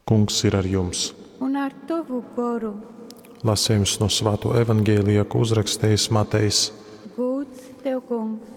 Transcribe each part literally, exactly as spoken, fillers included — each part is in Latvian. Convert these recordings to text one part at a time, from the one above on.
Kungs ir ar jums. Un ar tavu garu. Lasījums no Svēto evaņģēlija, ko uzrakstījis Matejs. Gods tev, Kungs.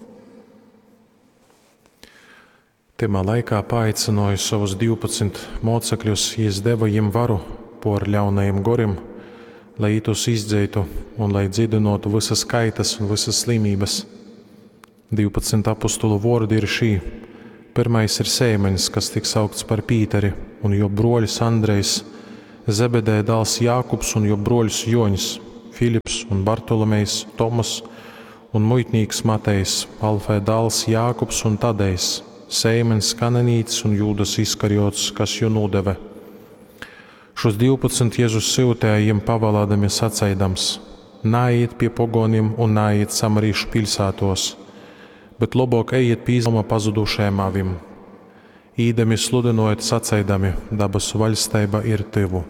Timā laikā paaicināja savus divpadsmit mocekļus, Jēzus deva viņiem varu pār ļaunajiem gorim, lai tos izdzeitu un lai dziedinātu visas kaitas un visas slimības. Divpadsmit apostulu vārdi ir šī. Pirmais ir sēmenis, kas tiks saukts par Pīteri, un jo broļus Andrejs, Zebedēja dēls Jākubs un jo broļus Joņs, Filips un Bartolomejs, Tomas un muitnīgs Matejs, Alfē dēls Jākubs un Tadejs, sēmenis Kananītis un Jūdas Iskariots, kas jo nodeve. Šos divpadsmit Jēzus siltēja jiem pavalādami saceidams: nāiet pie pogoniem un nāiet samarīšu pilsētos, bet labāk ejiet pie izlama pazudušajiem avim. Īdami sludinojot saceidami, dabasu vaļsteiba ir tuvu.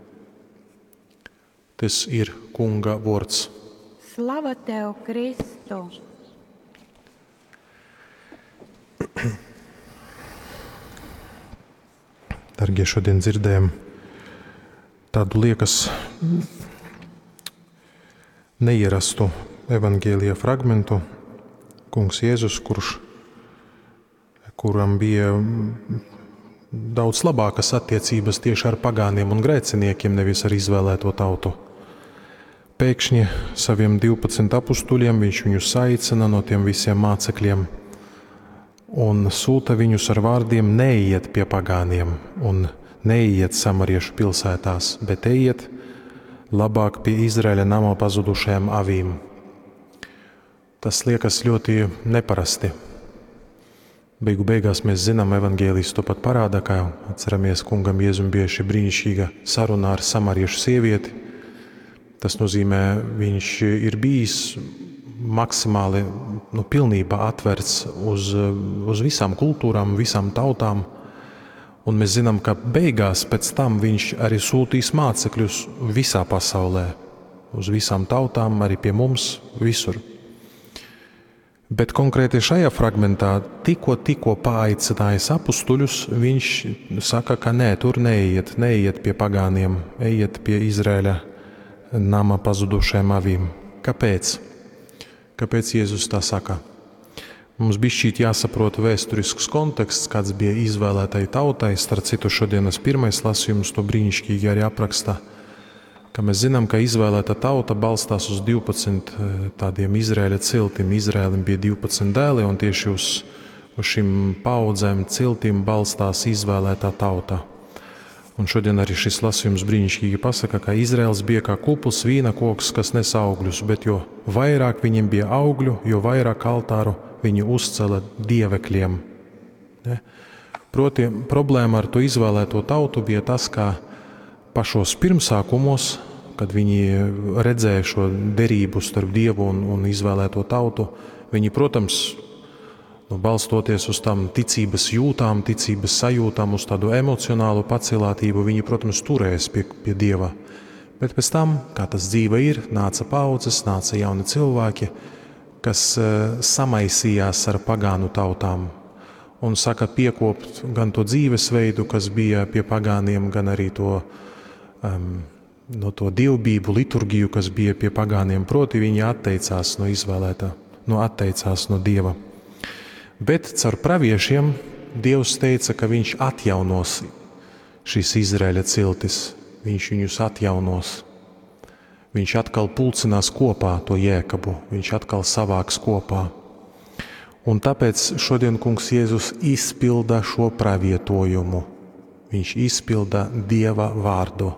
Tas ir Kunga vārds. Slava tev, Kristu! Dargie, šodien dzirdējam tādu liekas neierastu evaņģēlija fragmentu. Kungs Jēzus, kurš, kuram bija daudz labākas attiecības tieši ar pagāniem un grēciniekiem, nevis ar izvēlēto tautu. Pēkšņi saviem divpadsmit apustuļiem viņš viņus aicina no tiem visiem mācekļiem un sūta viņus ar vārdiem: neiet pie pagāniem un neiet samariešu pilsētās, bet ejiet labāk pie Izraēļa nama pazudušajām avīm. Tas liekas ļoti neparasti. Beigu beigās mēs zinām, evaņģēlijs to pat parāda, kā atceramies, Kungam Jēzum bija šī brīnišķīga saruna ar samariešu sievieti. Tas nozīmē, viņš ir bijis maksimāli, nu, pilnībā atverts uz, uz visām kultūrām, visām tautām. Un mēs zinām, ka beigās pēc tam viņš arī sūtīs mācekļus visā pasaulē, uz visām tautām, arī pie mums, visur. Bet konkrēti šajā fragmentā tikko, tikko paaicinājis apustuļus, viņš saka, ka nē, tur neiet, neiet pie pagāniem, ejiet pie Izraēļa nama pazudušajām avīm. Kāpēc? Kāpēc Jēzus tā saka? Mums bišķīt jāsaprot vēsturisks konteksts, kāds bija izvēlētai tautai. Starp citu, šodienas pirmais lasījums to brīnišķīgi arī apraksta, ka mēs zinām, ka izvēlēta tauta balstās uz divpadsmit tādiem Izraēļa ciltim. Izraēlim bija divpadsmit dēli, un tieši uz, uz šīm paudzēm ciltim balstās izvēlētā tauta. Un šodien arī šis lasījums brīnišķīgi pasaka, ka Izraēls bija kā kupls vīna koks, kas nes augļus, bet jo vairāk viņiem bija augļu, jo vairāk altāru viņi uzcēla dievekļiem. Ne? Proti, problēma ar to izvēlēto tautu bija tas, ka pašos pirmsākumos, kad viņi redzēja šo derību starp Dievu un, un izvēlēto tautu, viņi, protams, nu, balstoties uz tām ticības jūtām, ticības sajūtām, uz tādu emocionālu pacilātību, viņi, protams, turējas pie, pie Dieva. Bet pēc tam, kā tas dzīve ir, nāca paudzes, nāca jauni cilvēki, kas uh, samaisījās ar pagānu tautām un saka piekopt gan to dzīvesveidu, kas bija pie pagāniem, gan arī to um, no to dievbību liturgiju, kas bija pie pagāniem, proti viņi atteicās no izvēlētā, no atteicās no Dieva. Bet caur praviešiem Dievs teica, ka viņš atjaunos šīs Izraēļa ciltis, viņš viņus atjaunos. Viņš atkal pulcinās kopā to Jēkabu, viņš atkal savāks kopā. Un tāpēc šodien Kungs Jēzus izpilda šo pravietojumu. Viņš izpilda Dieva vārdu.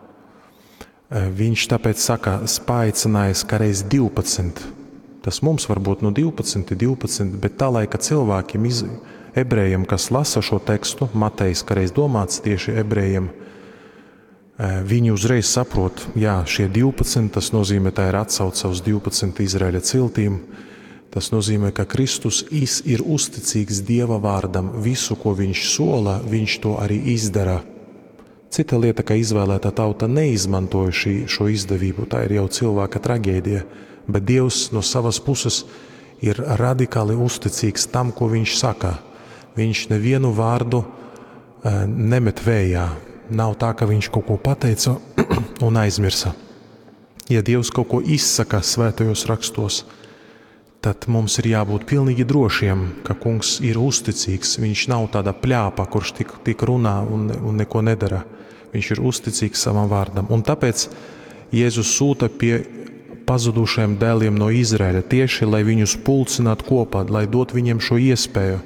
Viņš tāpēc saka, paaicinājis, ka reiz divpadsmit. Tas mums varbūt no divpadsmit, divpadsmit, bet tā laika cilvēkiem, iz, ebrejiem, kas lasa šo tekstu, Matejs, ka reiz domāts tieši ebrejiem, viņi uzreiz saprot, jā, šie divpadsmit, tas nozīmē, tā ir atsauce uz divpadsmit Izraēļa ciltīm. Tas nozīmē, ka Kristus ir uzticīgs Dieva vārdam. Visu, ko viņš sola, viņš to arī izdara. Cita lieta, ka izvēlētā tauta neizmantoja šī, šo izdevību, tā ir jau cilvēka traģēdija, bet Dievs no savas puses ir radikāli uzticīgs tam, ko viņš saka. Viņš nevienu vārdu nemet vējā. Nav tā, ka viņš kaut ko pateica un aizmirsa. Ja Dievs kaut ko izsaka svētajos rakstos, tad mums ir jābūt pilnīgi drošiem, ka kungs ir uzticīgs. Viņš nav tāda pļāpa, kurš tik, tik runā un, un neko nedara. Viņš ir uzticīgs savam vārdam. Un tāpēc Jēzus sūta pie pazudušajiem dēliem no Izraēļa tieši, lai viņus pulcinātu kopā, lai dot viņiem šo iespēju.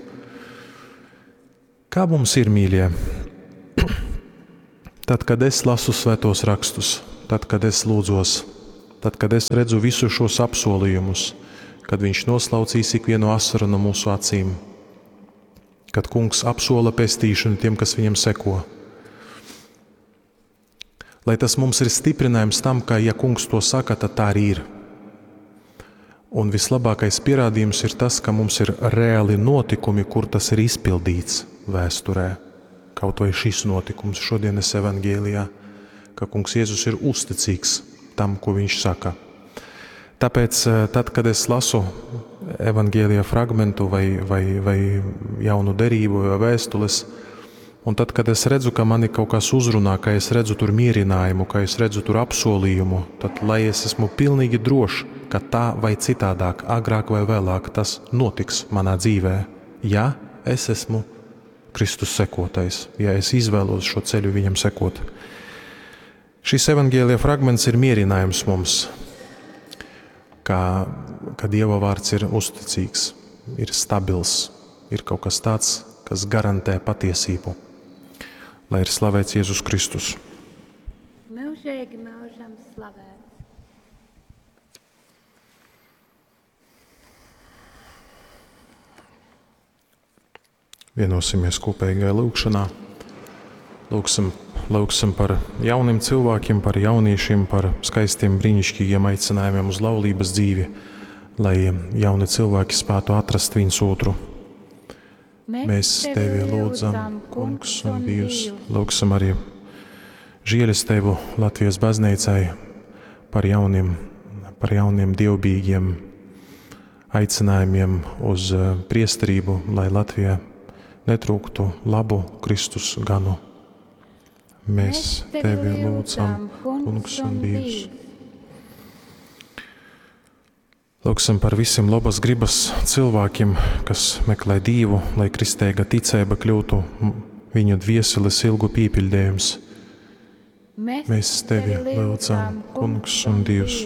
Kā mums ir, mīļie? Tad, kad es lasu svētos rakstus, tad, kad es lūdzos, tad, kad es redzu visus šos apsolījumus, kad viņš noslaucīs ikvienu asaru no mūsu acīm, kad kungs apsola pestīšanu tiem, kas viņam seko. Lai tas mums ir stiprinājums tam, ka, ja kungs to saka, tad tā arī ir. Un vislabākais pierādījums ir tas, ka mums ir reāli notikumi, kur tas ir izpildīts vēsturē. Kaut vai šis notikums šodienas evangēlijā, ka kungs Jēzus ir uzticīgs tam, ko viņš saka. Tāpēc, tad, kad es lasu evangēlijā fragmentu vai, vai, vai jaunu derību vai vēstules, un tad, kad es redzu, ka mani kaut kas uzrunā, ka es redzu tur mierinājumu, ka es redzu tur apsolījumu, tad lai es esmu pilnīgi drošs, ka tā vai citādāk, agrāk vai vēlāk tas notiks manā dzīvē, ja es esmu Kristus sekotais, ja es izvēlos šo ceļu viņam sekot. Šis evangēlijā fragments ir mierinājums mums, ka, ka Dieva vārds ir uzticīgs, ir stabils, ir kaut kas tāds, kas garantē patiesību. Lai ir slavēts Jēzus Kristus. Mūžīgi mūžam slavēts. Vienosimies kopīgajā lūgšanā. Lūgsim, lūgsim par jauniem cilvēkiem, par jauniešiem, par skaistiem, brīnišķīgiem aicinājumiem uz laulības dzīvi, lai jauni cilvēki spētu atrast viens otru. Mēs tevi lūdzam, kungs un Dievs, lūgsim arī žēlastību Latvijas baznīcai par jauniem, par jauniem dievbijīgiem aicinājumiem uz priesterību, lai Latvijā netrūktu labu Kristus ganu. Mēs tevi lūdzam, kungs un Dievs. Lūgsim par visiem labas gribas cilvēkiem, kas meklē Dievu, lai kristīga ticība kļūtu viņu dvieseles ilgu pīpildējums. Mēs tevi lūdzam, kungs un Dievs.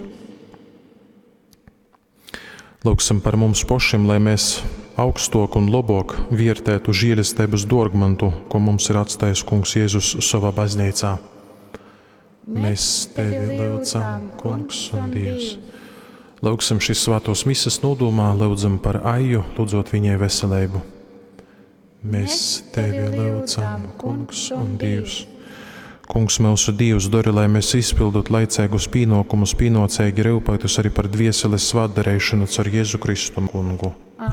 Lūgsim par mums pašiem, lai mēs augstok un labāk vērtētu žēlastības dārgmantu, ko mums ir atstājis kungs Jēzus savā baznīcā. Mēs tevi lūdzam, kungs un Dievs. Lūgsim šīs svētos misas nodomā, lūdzam par Aiju, lūdzot viņai veselību. Mēs tevi lūdzam, kungs un Dievs. Kungs mūsu Dievs, dori, lai mēs izpildot laicīgus pienākumus, pienācīgi rūpētos arī par dvieseles svētdarīšanu caur Jēzu Kristu kungu.